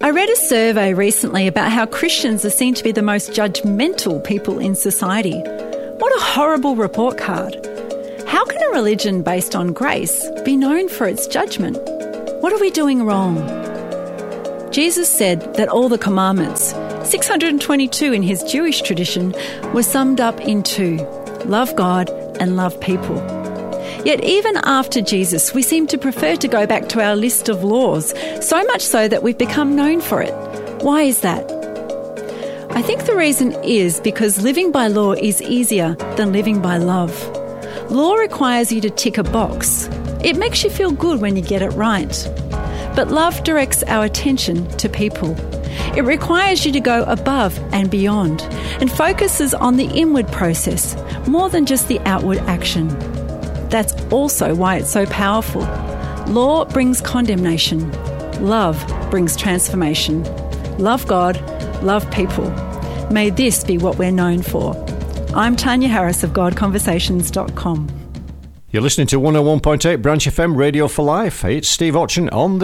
I read a survey recently about how Christians are seen to be the most judgmental people in society. What a horrible report card. How can a religion based on grace be known for its judgment? What are we doing wrong? Jesus said that all the commandments, 622 in his Jewish tradition, were summed up in two: love God and love people. Yet even after Jesus, we seem to prefer to go back to our list of laws, so much so that we've become known for it. Why is that? I think the reason is because living by law is easier than living by love. Law requires you to tick a box. It makes you feel good when you get it right. But love directs our attention to people. It requires you to go above and beyond and focuses on the inward process more than just the outward action. That's also why it's so powerful. Law brings condemnation. Love brings transformation. Love God, love people. May this be what we're known for. I'm Tanya Harris of GodConversations.com. You're listening to 101.8 Branch FM Radio for Life. It's Steve Otchen on the